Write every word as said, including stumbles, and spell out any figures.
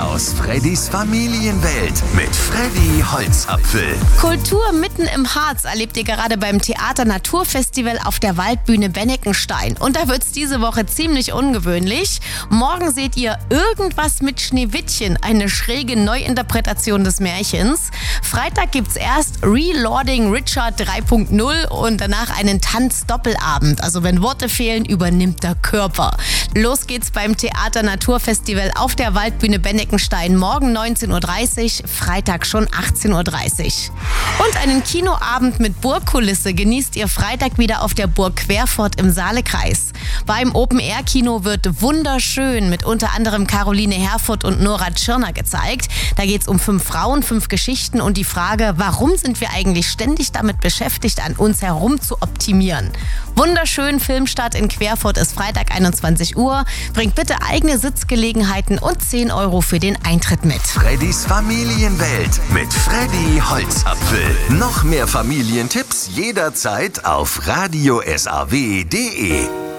aus Freddys Familienwelt mit Freddy Holzapfel. Kultur mitten im Harz erlebt ihr gerade beim Theater Naturfestival auf der Waldbühne Bennekenstein. Und da wird's diese Woche ziemlich ungewöhnlich. Morgen seht ihr Irgendwas mit Schneewittchen, eine schräge Neuinterpretation des Märchens. Freitag gibt's erst Relording Richard drei Punkt null und danach einen Tanz-Doppelabend. Also wenn Worte fehlen, übernimmt der Körper. Los geht's beim Theater Naturfestival auf der Waldbühne Bennekenstein. Morgen neunzehn Uhr dreißig, Freitag schon achtzehn Uhr dreißig. Und einen Kinoabend mit Burgkulisse genießt ihr Freitag wieder auf der Burg Querfurt im Saalekreis. Beim Open-Air-Kino wird Wunderschön mit unter anderem Caroline Herfurth und Nora Tschirner gezeigt. Da geht's um fünf Frauen, fünf Geschichten und die Frage, warum sind wir eigentlich ständig damit beschäftigt, an uns herum zu optimieren. Wunderschön, Filmstart in Querfurt ist Freitag einundzwanzig Uhr. Bringt bitte eigene Sitzgelegenheiten und zehn Euro für den Eintritt mit. Freddys Familienwelt mit Freddy Holzapfel. Noch mehr Familientipps jederzeit auf radio s a w punkt d e.